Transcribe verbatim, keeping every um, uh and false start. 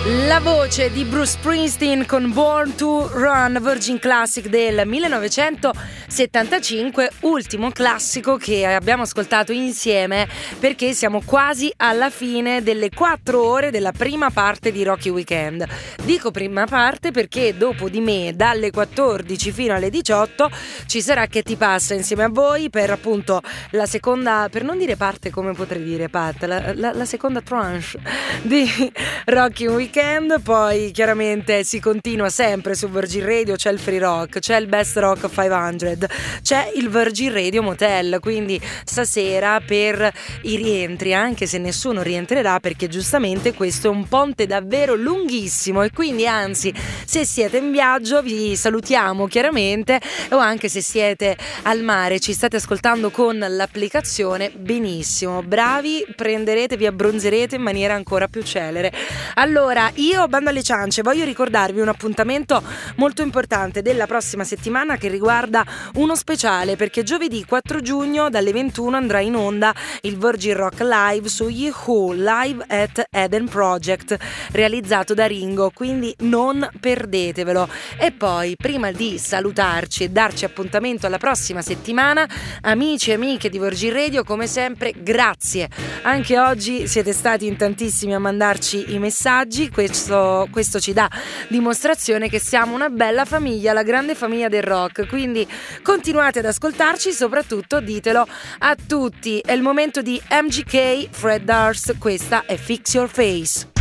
La voce di Bruce Springsteen con Born to Run, Virgin Classic del millenovecentosettantacinque, ultimo classico che abbiamo ascoltato insieme perché siamo quasi alla fine delle quattro ore della prima parte di Rocky Weekend. Dico prima parte perché dopo di me dalle quattordici fino alle diciotto ci sarà Che ti passa insieme a voi per appunto la seconda, per non dire parte come potrei dire Pat, la, la, la seconda tranche di Rocky Weekend. Poi chiaramente si continua sempre su Virgin Radio, c'è il Free Rock, c'è il Best Rock cinquecento, c'è il Virgin Radio Motel, quindi stasera per i rientri, anche se nessuno rientrerà perché giustamente questo è un ponte davvero lunghissimo e quindi anzi se siete in viaggio vi salutiamo chiaramente, o anche se siete al mare ci state ascoltando con l'applicazione, benissimo, bravi, prenderete, vi abbronzerete in maniera ancora più celere. Allora io, bando alle ciance, voglio ricordarvi un appuntamento molto importante della prossima settimana che riguarda uno speciale, perché giovedì quattro giugno dalle ventuno andrà in onda il Virgin Rock Live su Yahoo Live at Eden Project, realizzato da Ringo, quindi non perdetevelo. E poi, prima di salutarci e darci appuntamento alla prossima settimana, amici e amiche di Virgin Radio, come sempre grazie, anche oggi siete stati in tantissimi a mandarci i messaggi. Questo, questo ci dà dimostrazione che siamo una bella famiglia, la grande famiglia del rock, quindi continuate ad ascoltarci, soprattutto ditelo a tutti. È il momento di M G K, Fred Durst, questa è Fix Your Face.